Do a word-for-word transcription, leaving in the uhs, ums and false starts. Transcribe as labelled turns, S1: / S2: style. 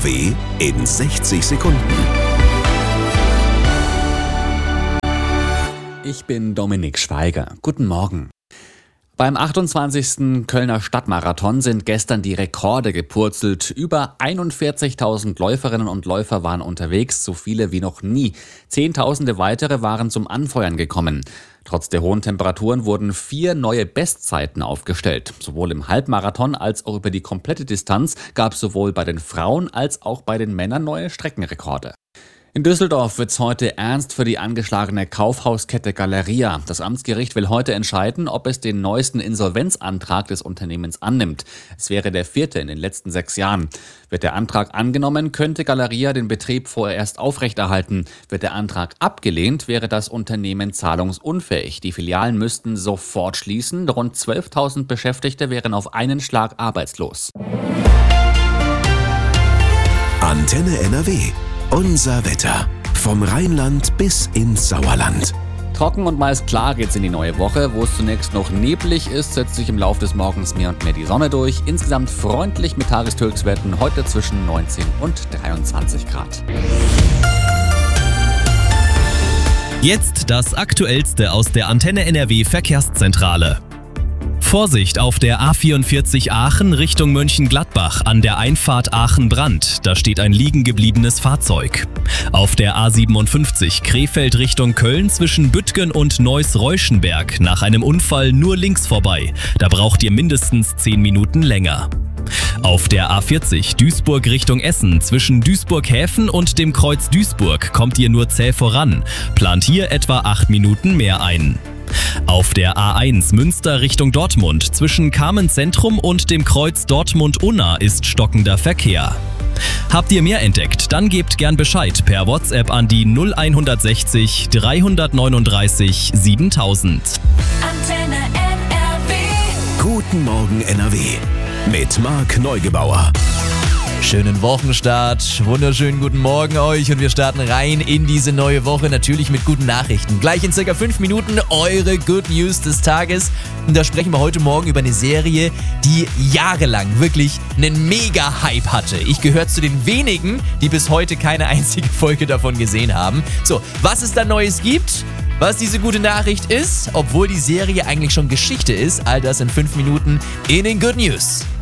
S1: W in sechzig Sekunden.
S2: Ich bin Dominik Schweiger. Guten Morgen. Beim achtundzwanzigsten Kölner Stadtmarathon sind gestern die Rekorde gepurzelt. Über einundvierzigtausend Läuferinnen und Läufer waren unterwegs, so viele wie noch nie. Zehntausende weitere waren zum Anfeuern gekommen. Trotz der hohen Temperaturen wurden vier neue Bestzeiten aufgestellt. Sowohl im Halbmarathon als auch über die komplette Distanz gab es sowohl bei den Frauen als auch bei den Männern neue Streckenrekorde. In Düsseldorf wird's heute ernst für die angeschlagene Kaufhauskette Galeria. Das Amtsgericht will heute entscheiden, ob es den neuesten Insolvenzantrag des Unternehmens annimmt. Es wäre der vierte in den letzten sechs Jahren. Wird der Antrag angenommen, könnte Galeria den Betrieb vorerst aufrechterhalten. Wird der Antrag abgelehnt, wäre das Unternehmen zahlungsunfähig. Die Filialen müssten sofort schließen. Rund zwölftausend Beschäftigte wären auf einen Schlag arbeitslos.
S1: Antenne N R W. Unser Wetter. Vom Rheinland bis ins Sauerland.
S2: Trocken und meist klar geht's in die neue Woche. Wo es zunächst noch neblig ist, setzt sich im Laufe des Morgens mehr und mehr die Sonne durch. Insgesamt freundlich mit Tageshöchstwerten heute zwischen neunzehn und dreiundzwanzig Grad.
S3: Jetzt das Aktuellste aus der Antenne N R W Verkehrszentrale. Vorsicht auf der A vierundvierzig Aachen Richtung Mönchengladbach an der Einfahrt Aachen-Brand. Da steht ein liegen gebliebenes Fahrzeug. Auf der A siebenundfünfzig Krefeld Richtung Köln zwischen Büttgen und Neuss-Reuschenberg nach einem Unfall nur links vorbei. Da braucht ihr mindestens zehn Minuten länger. Auf der A vierzig Duisburg Richtung Essen zwischen Duisburg-Häfen und dem Kreuz Duisburg kommt ihr nur zäh voran. Plant hier etwa acht Minuten mehr ein. Auf der A eins Münster Richtung Dortmund zwischen Carmen-Zentrum und dem Kreuz Dortmund-Unna ist stockender Verkehr. Habt ihr mehr entdeckt? Dann gebt gern Bescheid per WhatsApp an die null sechs null drei neun drei siebentausend.
S4: Antenne N R W.
S1: Guten Morgen N R W. Mit Marc Neugebauer.
S5: Schönen Wochenstart, wunderschönen guten Morgen euch und wir starten rein in diese neue Woche, natürlich mit guten Nachrichten. Gleich in circa fünf Minuten eure Good News des Tages. Und da sprechen wir heute Morgen über eine Serie, die jahrelang wirklich einen Mega-Hype hatte. Ich gehöre zu den wenigen, die bis heute keine einzige Folge davon gesehen haben. So, was es da Neues gibt, was diese gute Nachricht ist, obwohl die Serie eigentlich schon Geschichte ist, all das in fünf Minuten in den Good News.